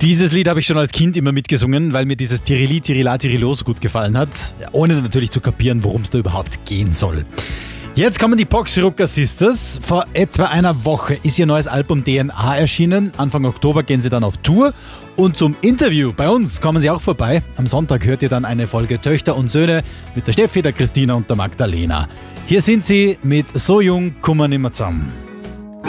Dieses Lied habe ich schon als Kind immer mitgesungen, weil mir dieses Tirili, Tirila, Tirilo so gut gefallen hat, ohne natürlich zu kapieren, worum es da überhaupt gehen soll. Jetzt kommen die Poxy-Rucker Sisters. Vor etwa einer Woche ist ihr neues Album DNA erschienen. Anfang Oktober gehen sie dann auf Tour. Und zum Interview bei uns kommen sie auch vorbei. Am Sonntag hört ihr dann eine Folge Töchter und Söhne mit der Steffi, der Christina und der Magdalena. Hier sind sie mit So jung, kummer nimmer zusammen.